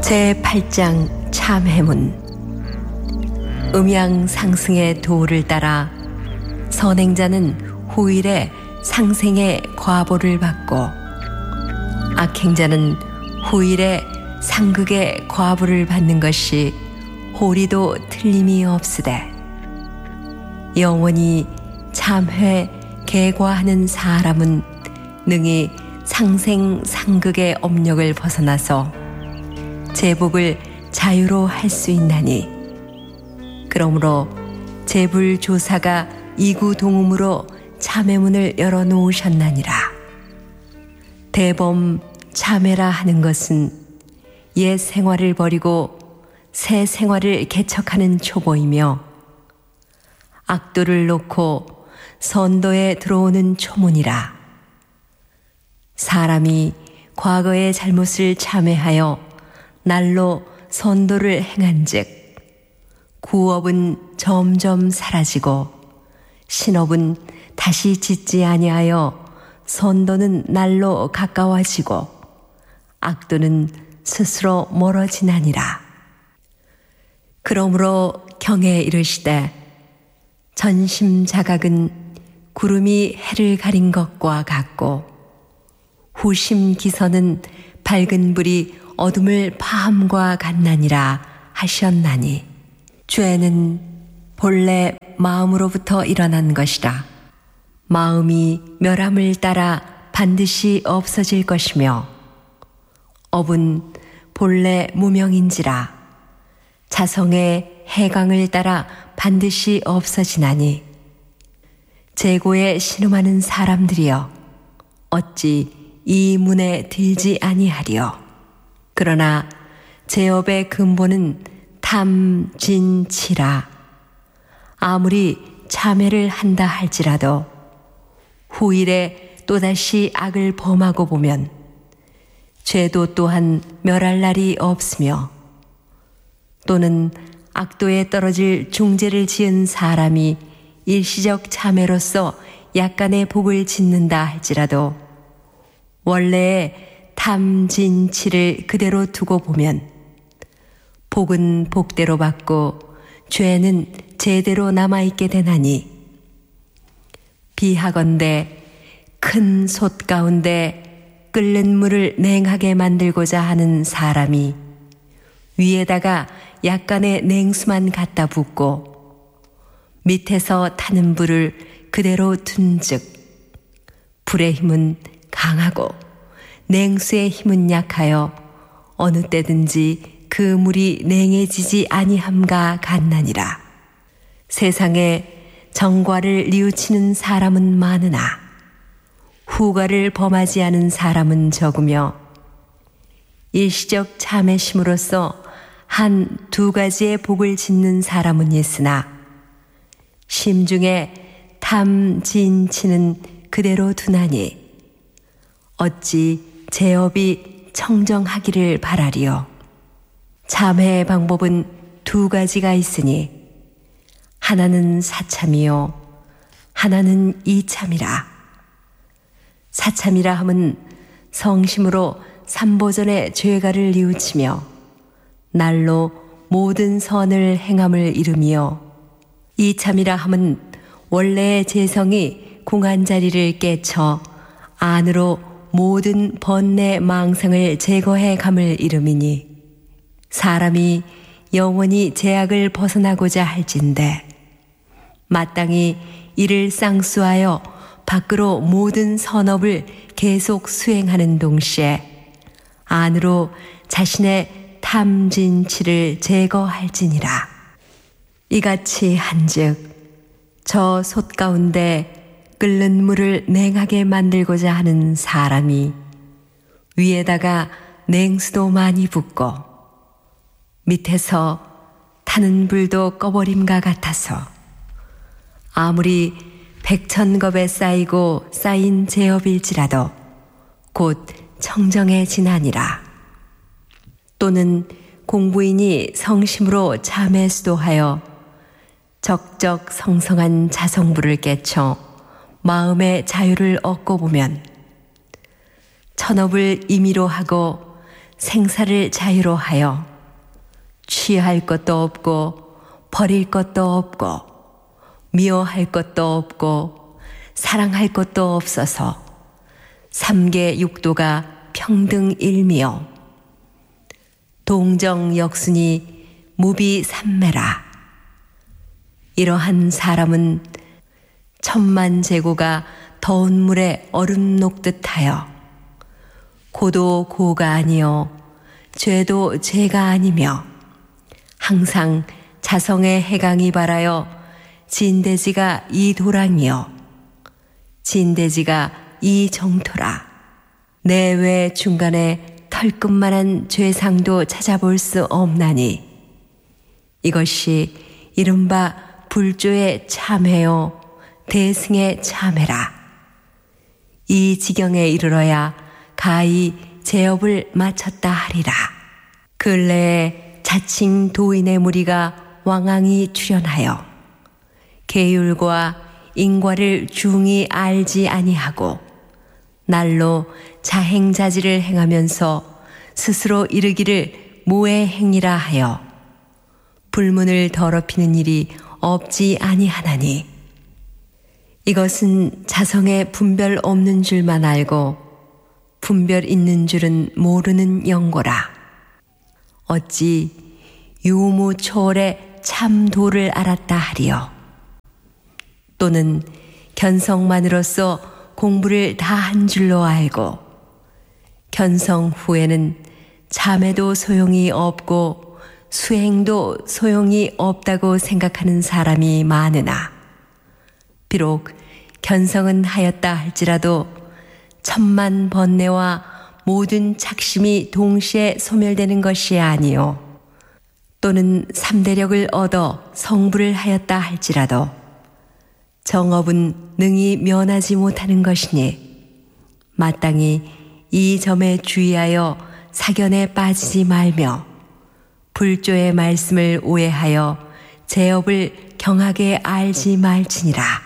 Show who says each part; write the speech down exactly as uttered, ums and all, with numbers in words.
Speaker 1: 제팔 장 참회문. 음양 상승의 도를 따라 선행자는 후일에 상생의 과보를 받고 악행자는 후일에 상극의 과보를 받는 것이 호리도 틀림이 없으되, 영원히 참회 계과하는 사람은 능히 상생 상극의 업력을 벗어나서 제복을 자유로 할 수 있나니, 그러므로 제불조사가 이구동음으로 참회문을 열어놓으셨나니라. 대범 참회라 하는 것은 옛 생활을 버리고 새 생활을 개척하는 초보이며, 악도를 놓고 선도에 들어오는 초문이라. 사람이 과거의 잘못을 참회하여 날로 선도를 행한즉 구업은 점점 사라지고 신업은 다시 짓지 아니하여 선도는 날로 가까워지고 악도는 스스로 멀어지나니라. 그러므로 경에 이르시되, 전심자각은 구름이 해를 가린 것과 같고 후심기선은 밝은 불이 어둠을 파함과 같나니라 하셨나니, 죄는 본래 마음으로부터 일어난 것이라. 마음이 멸함을 따라 반드시 없어질 것이며, 업은 본래 무명인지라. 자성의 해강을 따라 반드시 없어지나니, 재고에 신음하는 사람들이여 어찌 이 문에 들지 아니하리요. 그러나 제업의 근본은 탐진치라. 아무리 참회를 한다 할지라도 후일에 또다시 악을 범하고 보면 죄도 또한 멸할 날이 없으며, 또는 악도에 떨어질 중죄를 지은 사람이 일시적 참회로서 약간의 복을 짓는다 할지라도 원래의 탐진치를 그대로 두고 보면 복은 복대로 받고 죄는 제대로 남아있게 되나니, 비하건대 큰 솥 가운데 끓는 물을 냉하게 만들고자 하는 사람이 위에다가 약간의 냉수만 갖다 붓고 밑에서 타는 불을 그대로 둔즉 불의 힘은 강하고 냉수의 힘은 약하여 어느 때든지 그 물이 냉해지지 아니함과 같나니라. 세상에 정과를 뉘우치는 사람은 많으나 후과를 범하지 않은 사람은 적으며, 일시적 참회심으로써 한 두 가지의 복을 짓는 사람은 있으나 심중에 탐진치는 그대로 두나니 어찌 제업이 청정하기를 바라리요. 참회의 방법은 두 가지가 있으니 하나는 사참이요 하나는 이참이라. 사참이라 함은 성심으로 삼보전의 죄가를 뉘우치며 날로 모든 선을 행함을 이루며, 이참이라 함은 원래의 재성이 궁한 자리를 깨쳐 안으로 모든 번뇌 망상을 제거해 감을 이름이니, 사람이 영원히 제약을 벗어나고자 할진대 마땅히 이를 쌍수하여 밖으로 모든 선업을 계속 수행하는 동시에 안으로 자신의 탐진치를 제거할지니라. 이같이 한즉 저 솥 가운데 끓는 물을 냉하게 만들고자 하는 사람이 위에다가 냉수도 많이 붓고 밑에서 타는 불도 꺼버림과 같아서 아무리 백천겁에 쌓이고 쌓인 제업일지라도 곧 청정해지나니라. 또는 공부인이 성심으로 참회 수도하여 적적 성성한 자성부를 깨쳐 마음의 자유를 얻고 보면 천업을 임의로 하고 생사를 자유로 하여 취할 것도 없고 버릴 것도 없고 미워할 것도 없고 사랑할 것도 없어서 삼계 육도가 평등일미요 동정역순이 무비삼매라. 이러한 사람은 천만 제고가 더운 물에 얼음 녹듯하여 고도 고가 아니요 죄도 죄가 아니며 항상 자성의 해강이 발하여 진대지가 이 도랑이요 진대지가 이 정토라. 내외 중간에 털끝만한 죄상도 찾아볼 수 없나니 이것이 이른바 불조의 참회요 대승의 참회라. 이 지경에 이르러야 가히 제업을 마쳤다 하리라. 근래에 자칭 도인의 무리가 왕왕이 출현하여 계율과 인과를 중히 알지 아니하고 날로 자행자지를 행하면서 스스로 이르기를 모해행이라 하여 불문을 더럽히는 일이 없지 아니하나니 이것은 자성에 분별 없는 줄만 알고 분별 있는 줄은 모르는 영고라. 어찌 유무초월의 참도를 알았다 하리요. 또는 견성만으로서 공부를 다 한 줄로 알고 견성 후에는 참회도 소용이 없고 수행도 소용이 없다고 생각하는 사람이 많으나 비록 견성은 하였다 할지라도 천만 번뇌와 모든 착심이 동시에 소멸되는 것이 아니요 또는 삼대력을 얻어 성불을 하였다 할지라도 정업은 능히 면하지 못하는 것이니 마땅히 이 점에 주의하여 사견에 빠지지 말며 불조의 말씀을 오해하여 제업을 경하게 알지 말지니라.